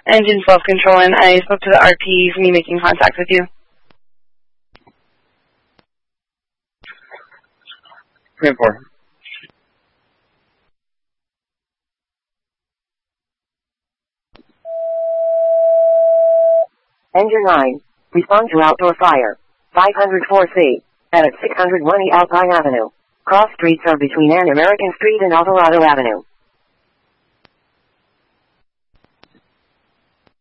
Engine self-control, and I spoke to the RP for me making contact with you. Report. Engine 9. Respond to outdoor fire. 504C. At 601 E Alpine Avenue. Cross streets are between An American Street and Alvarado Avenue.